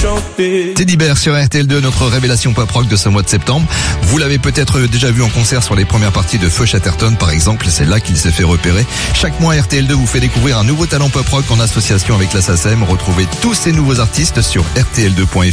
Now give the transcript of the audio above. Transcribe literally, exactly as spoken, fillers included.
chanter. Teddy Bear sur R T L deux, notre révélation pop rock de ce mois de septembre. Vous l'avez peut-être déjà vu en concert sur les premières parties de Feu Chatterton par exemple, c'est là qu'il s'est fait repérer. Chaque mois, R T L deux vous fait découvrir un nouveau talent pop rock en association avec la S A C E M. Retrouvez tous ces nouveaux artistes sur R T L deux point F R.